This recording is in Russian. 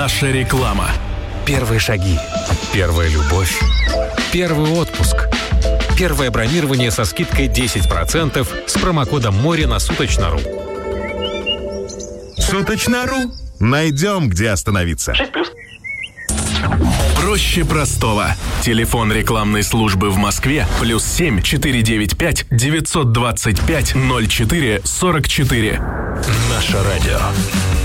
Наша реклама. Первые шаги. Первая любовь. Первый отпуск. Первое бронирование со скидкой 10% с промокодом «Море» на Суточно.ру. Суточно.ру. Найдем, где остановиться. 6+. Проще простого. Телефон рекламной службы в Москве +7 495 925 04 44. Наше радио.